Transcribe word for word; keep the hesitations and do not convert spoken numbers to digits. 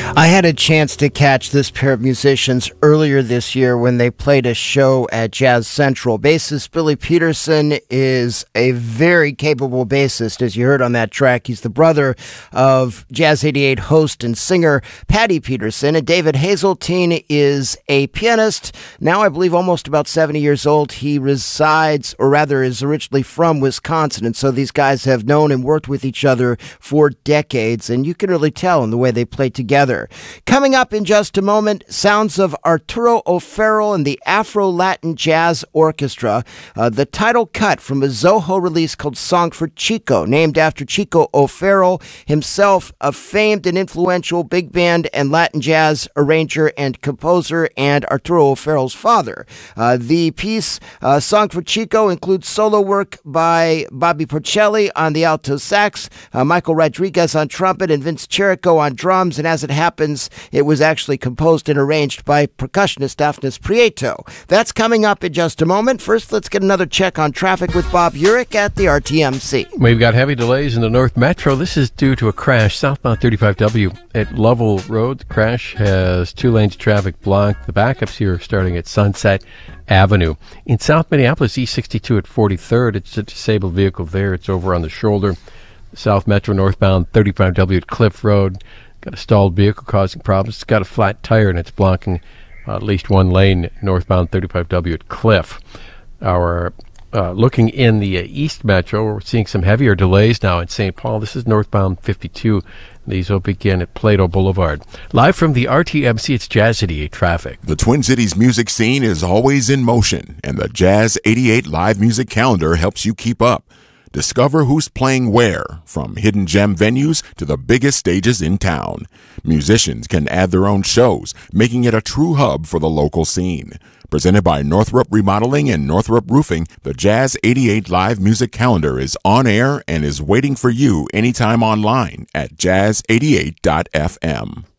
I had a chance to catch this pair of musicians earlier this year when they played a show at Jazz Central. Bassist Billy Peterson is a very capable bassist, as you heard on that track. He's the brother of Jazz eighty-eight host and singer Patty Peterson. And David Hazeltine is a pianist, now I believe almost about seventy years old. He resides, or rather is originally from Wisconsin, and so these guys have known and worked with each other for decades, and you can really tell in the way they play together. Coming up in just a moment, sounds of Arturo O'Farrill and the Afro-Latin Jazz Orchestra, uh, the title cut from a Zoho release called Song for Chico, named after Chico O'Farrill, himself a famed and influential big band and Latin jazz arranger and composer, and Arturo O'Farrill's father. Uh, the piece, uh, Song for Chico, includes solo work by Bobby Porcelli on the alto sax, uh, Michael Rodriguez on trumpet, and Vince Cherico on drums, and as it happens, it was actually composed and arranged by percussionist Daphnis Prieto. That's coming up in just a moment. First, let's get another check on traffic with Bob Urich at the R T M C. We've got heavy delays in the North Metro. This is due to a crash southbound thirty-five W at Lovell Road. The crash has two lanes of traffic blocked. The backups here are starting at Sunset Avenue. In South Minneapolis, E sixty-two at forty-third, it's a disabled vehicle there. It's over on the shoulder. South Metro northbound thirty-five W at Cliff Road. Got a stalled vehicle causing problems. It's got a flat tire and it's blocking uh, at least one lane northbound thirty-five W at Cliff. Our uh, looking in the uh, East Metro, we're seeing some heavier delays now in Saint Paul. This is northbound fifty-two. These will begin at Plato Boulevard. Live from the R T M C, it's Jazz eighty-eight traffic. The Twin Cities music scene is always in motion, and the Jazz eighty-eight live music calendar helps you keep up. Discover who's playing where, from hidden gem venues to the biggest stages in town. Musicians can add their own shows, making it a true hub for the local scene. Presented by Northrop Remodeling and Northrop Roofing, the Jazz eighty-eight live music calendar is on air and is waiting for you anytime online at jazz eighty-eight dot f m.